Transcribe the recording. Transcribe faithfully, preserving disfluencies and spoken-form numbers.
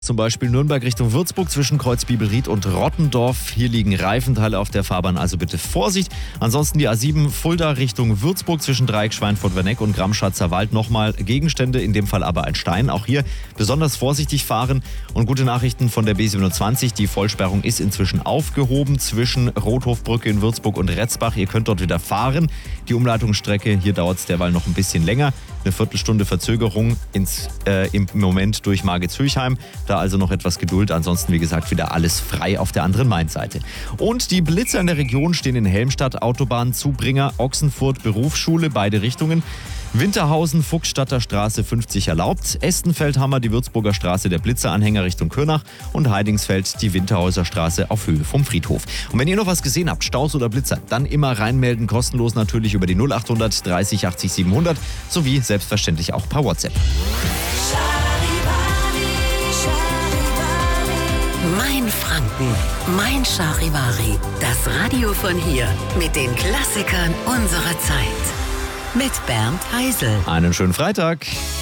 Zum Beispiel Nürnberg Richtung Würzburg zwischen Kreuzbibelried und Rottendorf. Hier liegen Reifenteile auf der Fahrbahn, also bitte Vorsicht. Ansonsten die A sieben Fulda Richtung Würzburg zwischen Dreieck Schweinfurt-Werneck und Gramm-Schatzer Wald. Nochmal Gegenstände, in dem Fall aber ein Stein. Auch hier besonders vorsichtig fahren. Und gute Nachrichten von der B siebenundzwanzig. Die Vollsperrung ist inzwischen aufgehoben zwischen Rothofbrücke in Würzburg und Retzbach. Ihr könnt dort wieder fahren. Die Umleitungsstrecke, hier dauert es derweil noch ein bisschen länger. Eine Viertelstunde Verzögerung ins, äh, im Moment durch Margitz-Hülchheim. Da also noch etwas Geduld. Ansonsten, wie gesagt, wieder alles frei auf der anderen Main-Seite. Und die Blitzer in der Region stehen in Helmstadt, Autobahn, Zubringer, Ochsenfurt, Berufsschule, beide Richtungen. Winterhausen, Fuchsstadter Straße fünfzig erlaubt. Estenfeldhammer, die Würzburger Straße, der Blitzeranhänger Richtung Kürnach. Und Heidingsfeld, die Winterhauser Straße auf Höhe vom Friedhof. Und wenn ihr noch was gesehen habt, Staus oder Blitzer, dann immer reinmelden, kostenlos natürlich über die null acht hundert dreißig achtzig siebenhundert sowie selbstverständlich auch per WhatsApp. Mein Franken, mein Charivari, das Radio von hier mit den Klassikern unserer Zeit. Mit Bernd Heisel. Einen schönen Freitag.